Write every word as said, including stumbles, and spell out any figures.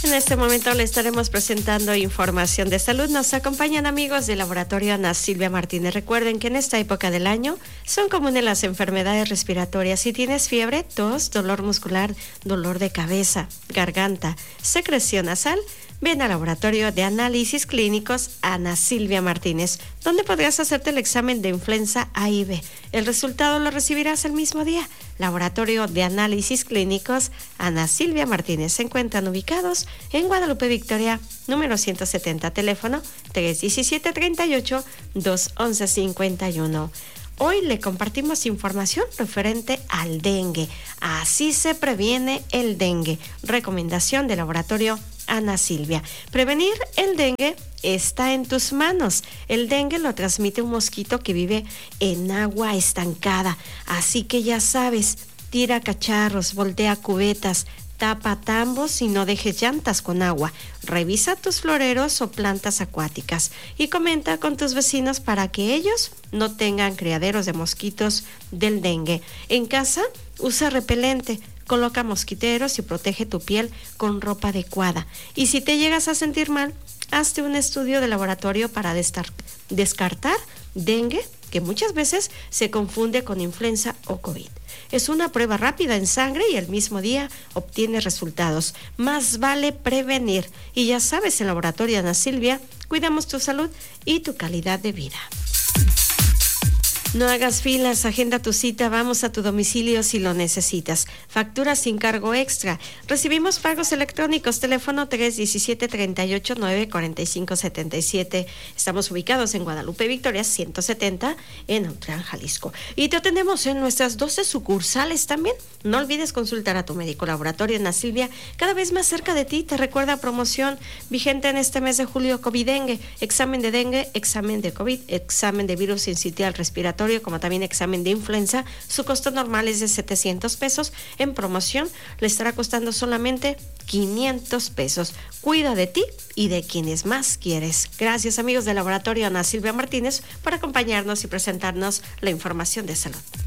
En este momento le estaremos presentando información de salud. Nos acompañan amigos del laboratorio Ana Silvia Martínez. Recuerden que en esta época del año son comunes las enfermedades respiratorias. Si tienes fiebre, tos, dolor muscular, dolor de cabeza, garganta, secreción nasal, ven al laboratorio de análisis clínicos Ana Silvia Martínez, donde podrás hacerte el examen de influenza A y B. El resultado lo recibirás el mismo día. Laboratorio de análisis clínicos Ana Silvia Martínez. Se encuentran ubicados en Guadalupe Victoria, número ciento setenta, teléfono tres uno siete, tres ocho, dos uno uno, cinco uno. Hoy le compartimos información referente al dengue. Así se previene el dengue. Recomendación del laboratorio Ana Silvia. Prevenir el dengue está en tus manos. El dengue lo transmite un mosquito que vive en agua estancada. Así que ya sabes, tira cacharros, voltea cubetas, tapa tambos y no dejes llantas con agua. Revisa tus floreros o plantas acuáticas y comenta con tus vecinos para que ellos no tengan criaderos de mosquitos del dengue. En casa, usa repelente. Coloca mosquiteros y protege tu piel con ropa adecuada. Y si te llegas a sentir mal, hazte un estudio de laboratorio para destar- descartar dengue, que muchas veces se confunde con influenza o COVID. Es una prueba rápida en sangre y el mismo día obtienes resultados. Más vale prevenir. Y ya sabes, en Laboratorio Ana Silvia, cuidamos tu salud y tu calidad de vida. No hagas filas, agenda tu cita, vamos a tu domicilio si lo necesitas. Factura sin cargo extra. Recibimos pagos electrónicos, teléfono tres uno siete, tres ocho nueve, cuatro cinco siete siete. Estamos ubicados en Guadalupe Victoria, ciento setenta, en Autlán, Jalisco. Y te atendemos en nuestras doce sucursales también. No olvides consultar a tu médico. Laboratorio Ana Silvia, cada vez más cerca de ti. Te recuerda promoción vigente en este mes de julio, COVID-dengue. Examen de dengue, examen de COVID, examen de virus sincitial respiratorio, como también examen de influenza. Su costo normal es de setecientos pesos. En promoción le estará costando solamente quinientos pesos. Cuida de ti y de quienes más quieres. Gracias amigos del laboratorio Ana Silvia Martínez por acompañarnos y presentarnos la información de salud.